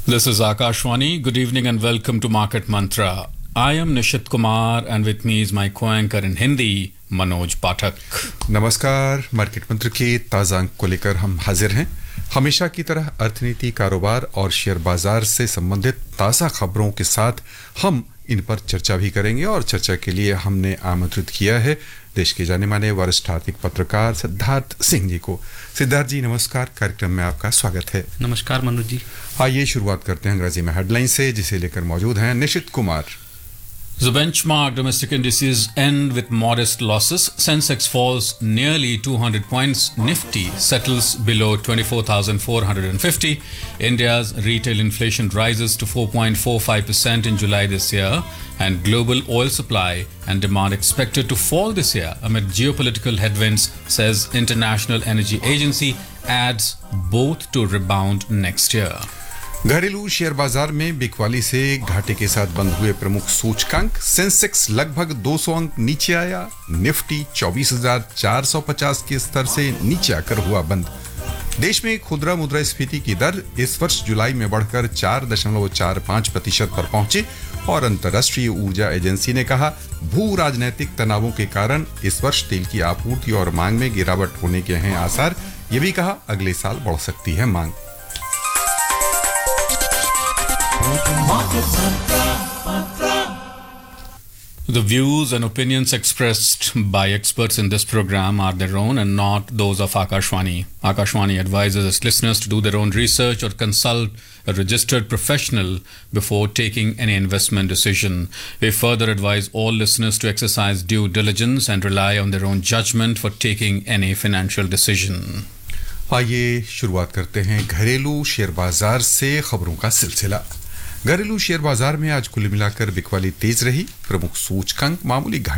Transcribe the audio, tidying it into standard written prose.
This is Akashwani. Good evening and welcome to Market Mantra. I am Nishit Kumar and with me is my co-anchor in Hindi, Manoj Pathak. नमस्कार। Market मंत्र के ताज़ा अंक को लेकर हम हाजिर हैं। हमेशा की तरह अर्थनीति, कारोबार और शेयर बाजार से संबंधित ताज़ा खबरों के साथ हम इन पर चर्चा भी करेंगे और चर्चा के लिए हमने आमंत्रित किया है देश के जाने माने वरिष्ठ आर्थिक पत्रकार सिद्धार्थ सिंह जी को। सिद्धार्थ जी नमस्कार, कार्यक्रम में आपका स्वागत है। नमस्कार मनोज जी। आइए शुरुआत करते हैं अंग्रेजी में हेडलाइन से, जिसे लेकर मौजूद हैं निशित Kumar. The benchmark domestic indices end with modest losses. Sensex falls nearly 200 points. Nifty settles below 24,450. India's retail inflation rises to 4.45% in July this year, and global oil supply and demand expected to fall this year amid geopolitical headwinds, says International Energy Agency, adds both to rebound next year. घरेलू share बाजार में बिकवाली से घाटे के साथ बंद हुए प्रमुख सूचकांक। सेंसेक्स लगभग 200 अंक नीचे आया। निफ्टी 24,450 के स्तर से नीचे आकर हुआ बंद। देश में खुदरा मुद्रास्फीति की दर इस वर्ष जुलाई में बढ़कर 4.45% पर पहुंची और अंतर्राष्ट्रीय ऊर्जा एजेंसी ने कहा, भू राजनीतिक तनावों के कारण इस वर्ष तेल की आपूर्ति और मांग में गिरावट होने के हैं आसार। ये भी कहा, अगले साल बढ़ सकती है मांग। The views and opinions expressed by experts in this program are their own and not those of Akashwani. Akashwani advises its listeners to do their own research or consult a registered professional before taking any investment decision. We further advise all listeners to exercise due diligence and rely on their own judgment for taking any financial decision. आइए शुरुआत करते हैं घरेलू share बाजार से खबरों का सिलसिला। घरेलू शेयर बाजार में आज कुल मिलाकर बिकवाली तेज रही। प्रमुख सूचकांक मामूली